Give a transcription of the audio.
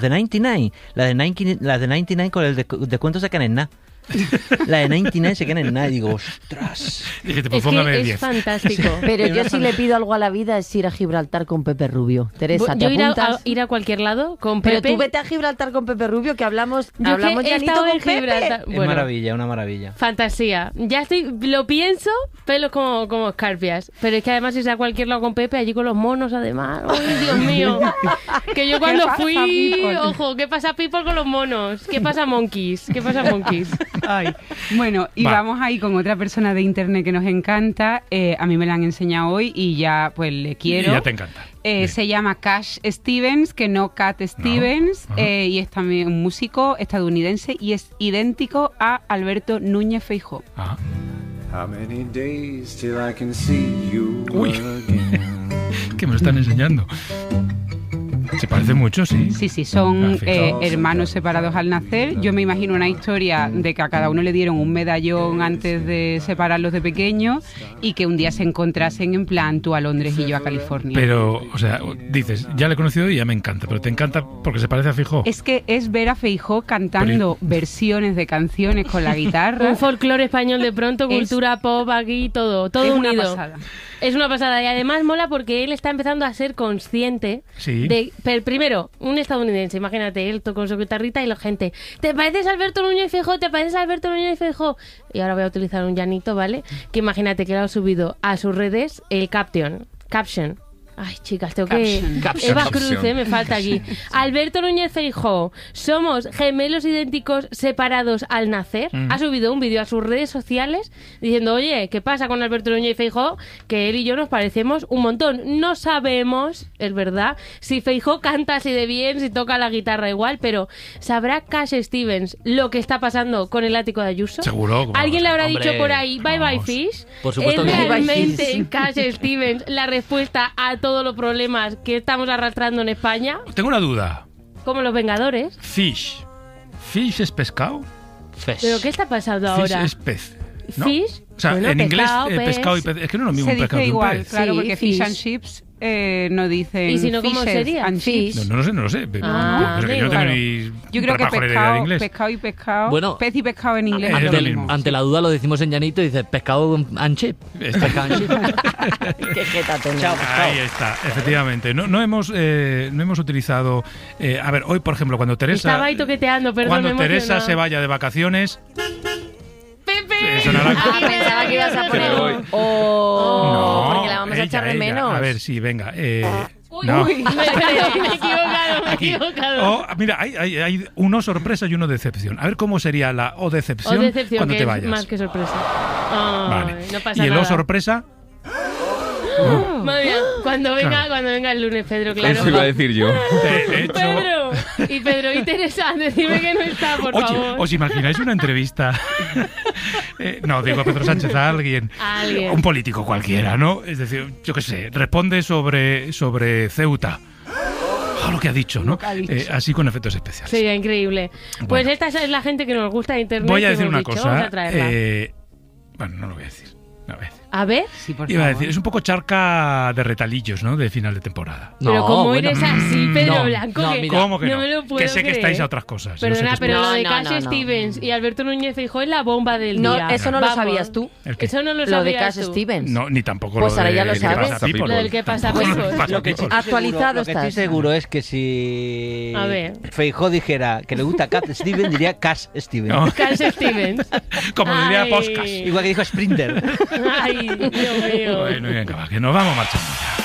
de 99, la de 99 con el descuento se quedan en nada. La de 99 se quedan en nada y digo, ostras. Dije, pues póngame es 10. fantástico. Pero yo si le pido algo a la vida es ir a Gibraltar con Pepe Rubio. Teresa, ¿te Yo apuntas? ir a cualquier lado con Pero Pepe. tú vete a Gibraltar con Pepe Rubio, que hablamos Yo que he Janito estado con en Gibraltar. Pepe. Es maravilla, una maravilla. Fantasía. Ya lo pienso, pelos como escarpias. Pero es que además irse a cualquier lado con Pepe, allí con los monos además. ¡Ay, Dios mío! Que yo cuando pasa, fui... people? Ojo, ¿qué pasa People con los monos? ¿Qué pasa Monkeys? ¿Qué pasa Monkeys? Ay. Bueno, y vamos ahí con otra persona de internet que nos encanta. A mí me la han enseñado hoy y ya pues le quiero. Y ya te encanta. Se llama Cash Stevens, que no Cat Stevens, y es también un músico estadounidense y es idéntico a Alberto Núñez Feijóo. Ah. How many days till I can see you Uy. again? Que me lo están enseñando. Se parece mucho, sí. Sí, son Fijaos. hermanos separados al nacer. Yo me imagino una historia de que a cada uno le dieron un medallón antes de separarlos de pequeños y que un día se encontrasen en plan tú a Londres y yo a California. Pero, o sea, dices, ya le he conocido y ya me encanta, pero te encanta porque se parece a Feijóo. Es que es ver a Feijóo cantando versiones de canciones con la guitarra. Un folclore español de pronto, Es- cultura pop aquí, todo es una unido. pasada. Es una pasada y además mola porque él está empezando a ser consciente Sí. de... Pero primero, un estadounidense, imagínate, él con su guitarrita y la gente, ¿te pareces a Alberto Núñez Feijóo? ¿Te pareces a Alberto Núñez Feijóo? Y ahora voy a utilizar un Janito, ¿vale? Que imagínate que le ha subido a sus redes el caption. Ay, chicas, tengo Caption. Eva Cruz, me falta aquí. Alberto Núñez Feijóo, somos gemelos idénticos separados al nacer. Ha subido un vídeo a sus redes sociales diciendo, oye, ¿qué pasa con Alberto Núñez Feijóo? Que él y yo nos parecemos un montón. No sabemos, es verdad, si Feijóo canta así de bien, si toca la guitarra igual, pero ¿sabrá Cash Stevens lo que está pasando con el ático de Ayuso? Seguro. ¿cómo ¿Alguien le no? habrá Hombre, dicho por ahí, bye bye vamos. fish? Por supuesto ¿Es que sí. realmente Bye, fish. Cash Stevens la respuesta a todos los problemas que estamos arrastrando en España? Tengo una duda. Como los Vengadores. Fish. ¿Fish es pescado? ¿Pero qué está pasando Fish ahora? es pez, ¿no? ¿Fish? O sea, Bueno, en inglés pescado, pez. pescado y pez. Es que no es lo mismo Se un pescado dice que un igual, pez. claro, Sí, porque fish. fish and chips no dicen ¿Y si no, cómo fishes sería? and Fish. chips. No lo sé. Ah, Pero que yo no tengo claro. ni Yo creo que repajolera idea de inglés. pescado y pescado, Bueno, pez y pescado en inglés es es lo lo mismo. mismo. Ante la duda lo decimos en llanito y dices pescado and chip. Pescado and chip. Qué jeta tengo. Chao, Ahí está, efectivamente. No hemos utilizado... a ver, hoy, por ejemplo, cuando Teresa... Estaba ahí toqueteando, perdón, Cuando me he Teresa emocionado. se vaya de vacaciones... ¡Pepe! sonará- Ah, pensaba que ibas a poner Pero hoy- un... Oh, No, porque la vamos a echar de ella. menos. A ver, sí, venga. Uy, no. me he equivocado, me he Aquí. equivocado. O, mira, hay uno sorpresa y uno decepción. A ver cómo sería la o decepción, O decepción, cuando que te es vayas. más que sorpresa. Ay, Vale. no pasa y el nada. o sorpresa, Madre mía, cuando venga, Claro. cuando venga el lunes, Pedro, claro. Eso iba a decir yo. de hecho... Pedro y Teresa, decime que no está, por Oye, favor. ¿os imagináis una entrevista? No, digo a Pedro Sánchez, a alguien. A alguien. Un político cualquiera, ¿no? Es decir, yo qué sé, responde sobre Ceuta. Lo que ha dicho, ¿no? Lo que ha dicho. Así con efectos especiales. Sería increíble. Pues Bueno. esta es la gente que nos gusta de internet. Voy a que decir hemos una dicho, cosa. Vamos a traerla. Bueno, no lo voy a decir. No lo voy a decir. A ver, Sí, por Iba a favor. decir, es un poco charca de retalillos, ¿no? De final de temporada. pero No, como bueno. eres así, Pedro No, Blanco, no, que mira. ¿Cómo que no? me lo puedo que sé que creer. estáis a otras cosas. yo sé Perdona, que pero estáis- lo de No, Cash no, no. Stevens y Alberto Núñez Feijóo es la bomba del No, día. eso no lo Vamos. sabías tú. ¿El qué? Eso no lo Lo de sabías Cash tú. Stevens. No, ni tampoco Pues lo ahora de ya lo ¿Qué sabes. pasa, People? Lo del ¿Qué pasa, Tampoco lo People? de pasa, Lo que People. sí Actualizado lo que estás. estoy seguro es que si A ver. Feijóo dijera que le gusta Cat Stevens, diría Cash Stevens. No. Cash Stevens. Como diría Ay. Podcast. Igual que dijo Sprinter. Ay, Dios mío. Bueno, venga, va, que nos vamos marchando ya.